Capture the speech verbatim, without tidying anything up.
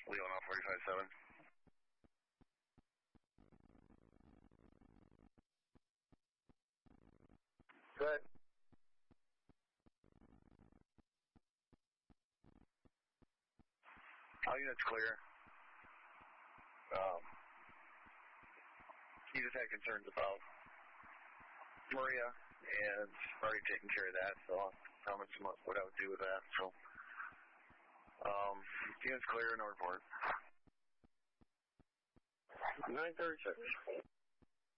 Leona forty-five seven. Good. All units clear. Um, he just had concerns about Maria, and already taken care of that, so I'll promise him what I would do with that. So, um, units clear, no report. nine thirty-six.